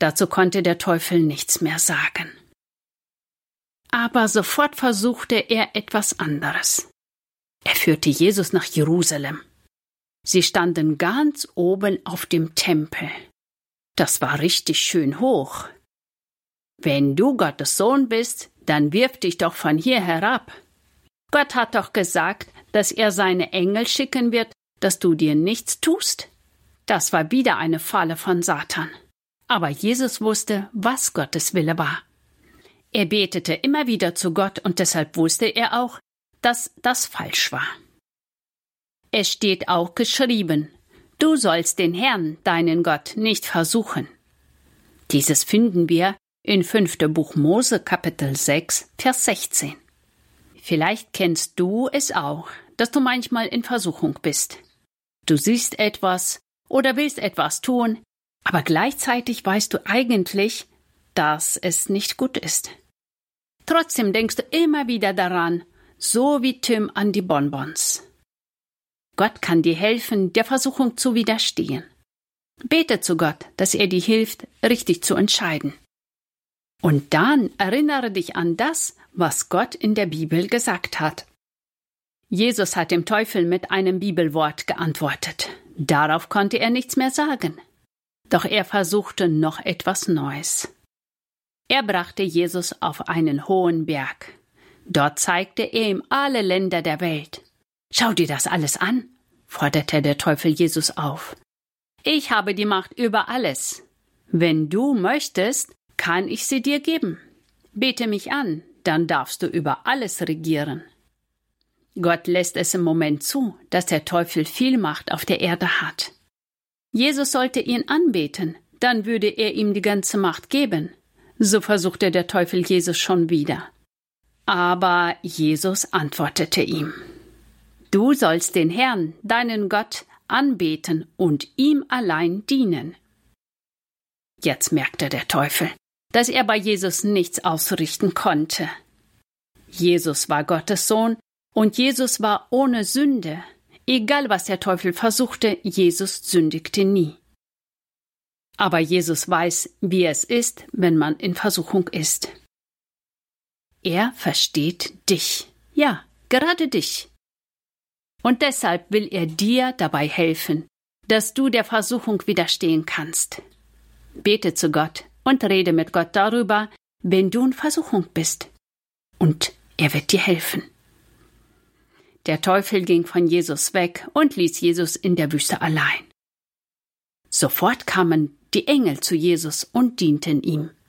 Dazu konnte der Teufel nichts mehr sagen. Aber sofort versuchte er etwas anderes. Er führte Jesus nach Jerusalem. Sie standen ganz oben auf dem Tempel. Das war richtig schön hoch. Wenn du Gottes Sohn bist, dann wirf dich doch von hier herab. Gott hat doch gesagt, dass er seine Engel schicken wird, dass du dir nichts tust. Das war wieder eine Falle von Satan. Aber Jesus wusste, was Gottes Wille war. Er betete immer wieder zu Gott und deshalb wusste er auch, dass das falsch war. Es steht auch geschrieben, du sollst den Herrn, deinen Gott, nicht versuchen. Dieses finden wir in 5. Buch Mose, Kapitel 6, Vers 16. Vielleicht kennst du es auch, dass du manchmal in Versuchung bist. Du siehst etwas oder willst etwas tun, aber gleichzeitig weißt du eigentlich, dass es nicht gut ist. Trotzdem denkst du immer wieder daran, so wie Tim an die Bonbons. Gott kann dir helfen, der Versuchung zu widerstehen. Bete zu Gott, dass er dir hilft, richtig zu entscheiden. Und dann erinnere dich an das, was Gott in der Bibel gesagt hat. Jesus hat dem Teufel mit einem Bibelwort geantwortet. Darauf konnte er nichts mehr sagen. Doch er versuchte noch etwas Neues. Er brachte Jesus auf einen hohen Berg. Dort zeigte er ihm alle Länder der Welt. Schau dir das alles an, forderte der Teufel Jesus auf. Ich habe die Macht über alles. Wenn du möchtest, kann ich sie dir geben. Bete mich an, dann darfst du über alles regieren. Gott lässt es im Moment zu, dass der Teufel viel Macht auf der Erde hat. Jesus sollte ihn anbeten, dann würde er ihm die ganze Macht geben. So versuchte der Teufel Jesus schon wieder. Aber Jesus antwortete ihm: Du sollst den Herrn, deinen Gott, anbeten und ihm allein dienen. Jetzt merkte der Teufel, dass er bei Jesus nichts ausrichten konnte. Jesus war Gottes Sohn und Jesus war ohne Sünde. Egal was der Teufel versuchte, Jesus sündigte nie. Aber Jesus weiß, wie es ist, wenn man in Versuchung ist. Er versteht dich. Ja, gerade dich. Und deshalb will er dir dabei helfen, dass du der Versuchung widerstehen kannst. Bete zu Gott und rede mit Gott darüber, wenn du in Versuchung bist. Und er wird dir helfen. Der Teufel ging von Jesus weg und ließ Jesus in der Wüste allein. Sofort kamen die Engel zu Jesus und dienten ihm.